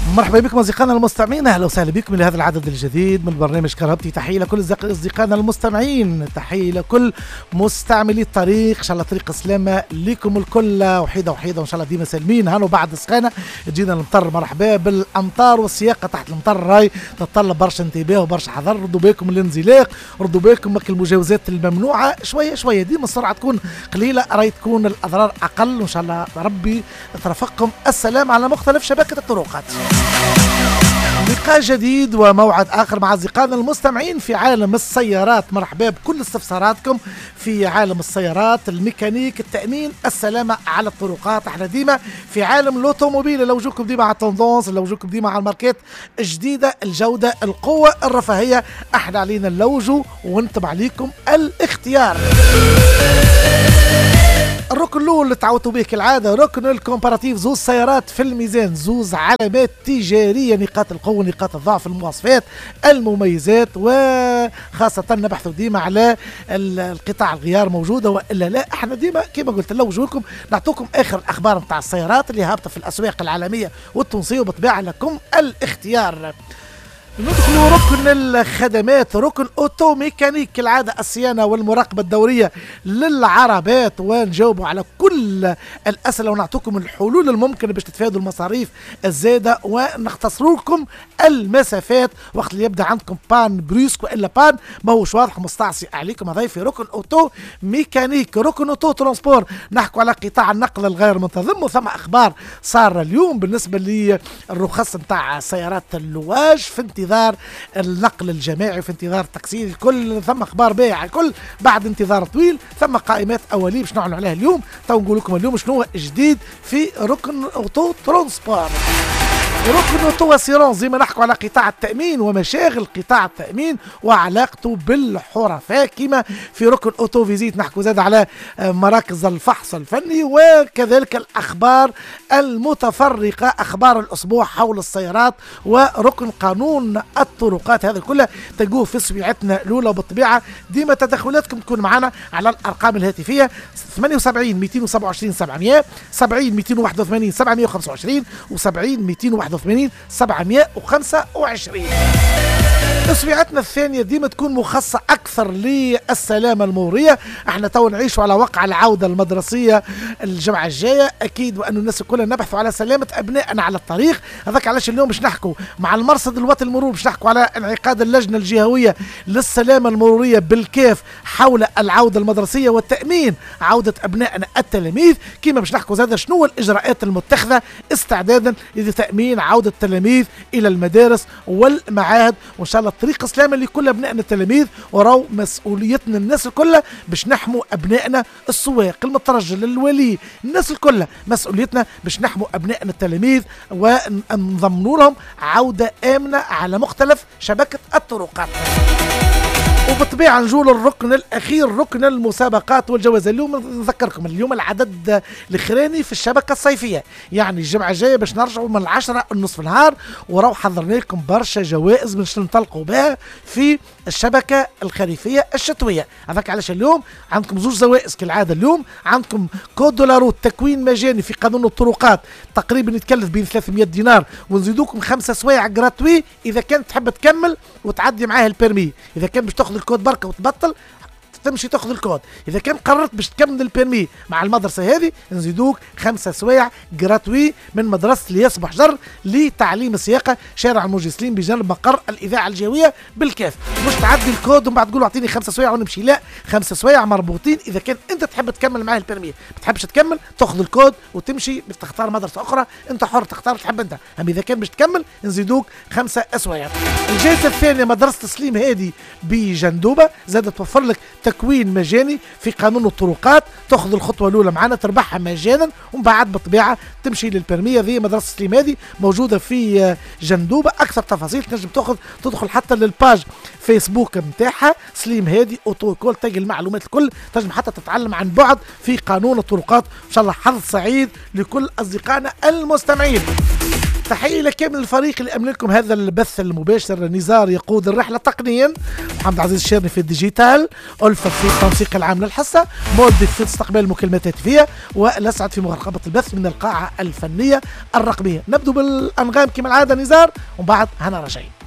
مرحبا بكم أصدقائنا المستمعين، أهلا وسهلا بكم لهذا العدد الجديد من برنامج كرهبتي. تحية لكل أصدقائنا المستمعين، تحية لكل مستعملي الطريق، إن شاء الله طريق سلامة لكم الكل، وحيدة وحيدة وإن شاء الله ديما سالمين. هانو بعد سخانة جينا المطر، مرحبا بالأمطار والسياقة تحت المطر راي تتطلب برشا انتباه وبرشا حذر. ردوا بالكم الانزلاق، ردوا بالكم المجاوزات الممنوعة، شوية شوية ديما السرعة تكون قليلة راي تكون الأضرار أقل، وإن شاء الله ربي ترافقكم السلام على مختلف شبكة الطرقات. لقاء جديد وموعد آخر مع أصدقائنا المستمعين في عالم السيارات. مرحبا بكل استفساراتكم في عالم السيارات، الميكانيك، التأمين، السلامة على الطرقات. احنا ديما في عالم الأوتوموبيل، لو جوكم ديما على التندونس، لو جوكم ديما على الماركات الجديدة، الجودة، القوة، الرفاهية، احنا علينا اللوجو وانتم عليكم الاختيار. الركن الاول اللي تعودتوا به كالعاده ركن الكومباراتيف، زوز سيارات في الميزان، زوز علامات تجاريه، نقاط القوه، نقاط الضعف، المواصفات، المميزات، وخاصه نبحثوا ديما على القطع الغيار موجوده والا لا. احنا ديما كما قلت نلوجوا لكم، نعطوكم اخر الاخبار نتاع السيارات اللي هابطه في الاسواق العالميه والتونسيه، وبطبيعه لكم الاختيار. ندخلوا ركن الخدمات، ركن اوتو ميكانيك كالعاده، الصيانه والمراقبه الدوريه للعربات، ونجاوبوا على كل الاسئله ونعطوكم الحلول الممكنه باش تتفادوا المصاريف الزايده، ونختصروا لكم المسافات وقت اللي يبدا عندكم بان بريسك والا بان ماهوش واضح مستعصي عليكم. هذا في ركن اوتو ميكانيك. ركن اوتو ترانسبور، نحكوا على قطاع النقل الغير منتظم، وثم اخبار صار اليوم بالنسبه للرخص نتاع سيارات اللواج في انتظار النقل الجماعي وفي انتظار التقسيم الكل، ثم اخبار بيع الكل بعد انتظار طويل، ثم قائمات اوليه باش نعلنوا عليها اليوم. تو نقول لكم اليوم شنو جديد في ركن اوتو ترانسبور. ركن اوتو اسيرونس، زي ما نحكوا على قطاع التأمين ومشاغل قطاع التأمين وعلاقته بالحرفاء، كما في ركن اوتو فيزيت نحكوا زاد على مراكز الفحص الفني، وكذلك الأخبار المتفرقة، أخبار الأسبوع حول السيارات، وركن قانون الطرقات. هذا كله تلقوه في سويعتنا الأولى، وبالطبيعة ديما تدخلاتكم تكون معنا على الأرقام الهاتفية 78 227 700، 70 281 725، و70 281 725. تسويعتنا الثانية ديما تكون مخصصة أكثر للسلامة المرورية. احنا تو نعيشوا على وقع العودة المدرسية الجمعة الجاية، أكيد وأن الناس كلها نبحثوا على سلامة أبنائنا على الطريق. هذاك علاش اليوم باش نحكوا مع المرصد الوطني المرور، باش نحكوا على انعقاد اللجنة الجهوية للسلامة المرورية بالكاف حول العودة المدرسية والتأمين عودة أبنائنا التلاميذ، كما باش نحكوا زاد شنو الإجراءات المتخذة استعدادا لتأمين عودة التلاميذ إلى المدارس والمعاهد، وإن شاء الله طريق سلامة لكل أبنائنا التلاميذ. وراو مسؤوليتنا الناس الكل باش نحموا أبنائنا، السواق، المترجل، الولي، الناس الكل مسؤوليتنا باش نحموا أبنائنا التلاميذ ونضمنوا لهم عودة آمنة على مختلف شبكة الطرقات. وبالطبيعة نجول الركن الأخير، ركن المسابقات والجوائز. اليوم نذكركم اليوم العدد الأخراني في الشبكة الصيفية، يعني الجمعة الجاية باش نرجعوا من 10 النصف نهار، وراو حضرنا لكم برشا جوائز باش ننطلقوا بها في الشبكة الخريفية الشتوية. هذاك علاش اليوم عندكم زوج جوائز كالعادة. اليوم عندكم كود دولار تكوين مجاني في قانون الطرقات، تقريبا يتكلف بين 300 دينار، ونزيدوكم 5 سوايع جراتوي إذا كانت تحب تكمل وتعدي معاه البيرمي. إذا كان باش تاخذ الكود بركه وتبطل تمشي تاخذ الكود، اذا كان قررت باش تكمل البيرمي مع المدرسه هذه نزيدوك 5 سوايع جراتوي من مدرسه الياس بحجر لتعليم السياقه، شارع الموجي سليم بجانب مقر الاذاعه الجويه بالكاف. مش تعدي الكود ومن بعد تقول اعطيني 5 سوايع ونمشي، لا، 5 سوايع مربوطين. اذا كان انت تحب تكمل معاه البيرمي، ما تحبش تكمل تاخذ الكود وتمشي تختار مدرسه اخرى، انت حر تختار تحب انت. اما اذا كان باش تكمل نزيدوك 5 سوايع. الجائزه الثانيه مدرسه سليم هادي بجندوبه، زادت توفر لك تكوين مجاني في قانون الطرقات، تاخذ الخطوه الاولى معنا تربحها مجانا، ومن بعد بالطبيعه تمشي للبرميه. ذي مدرسه سليم هادي موجوده في جندوبه. اكثر تفاصيل تنجم تدخل حتى للباج فيسبوك نتاعها سليم هادي اوتو كول، تلقى المعلومات الكل، تنجم حتى تتعلم عن بعد في قانون الطرقات. ان شاء الله حظ سعيد لكل اصدقائنا المستمعين. تحية لكامل الفريق اللي أمن لكم هذا البث المباشر. نزار يقود الرحلة تقنيا، محمد عزيز الشيرني في الديجيتال، ألفة في التنسيق العام للحصة، مودي في استقبال المكالمات الهاتفية، والأسعد في مراقبة البث من القاعة الفنية الرقمية. نبدو بالأنغام كما العادة نزار ومن بعد هنا رجعين.